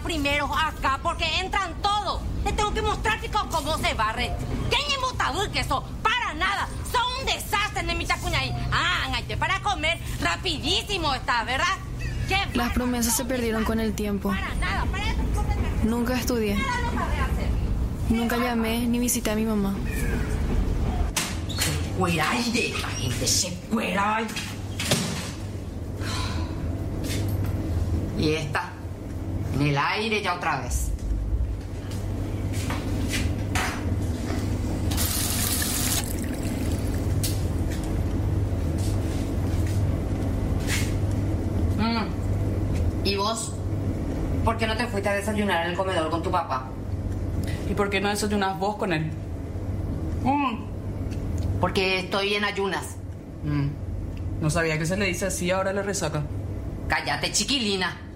primeros acá porque entran todos. Les tengo que mostrar, chicos, cómo se barre. ¿Qué es que eso? Para nada. Son un desastre, Nemita Cuñay. Para comer rapidísimo está, ¿verdad? Las promesas se perdieron con el tiempo. Para nada, para eso. Nunca estudié. Nada no sabe hacer. Nunca llamé ni visité a mi mamá. Se cuera y de la gente, se cuera. Y esta, en el aire ya otra vez. ¿Y vos? ¿Por qué no te fuiste a desayunar en el comedor con tu papá? ¿Y por qué no desayunas vos con él? Porque estoy en ayunas. No sabía que se le dice así, ahora le resaca. Cállate, chiquilina.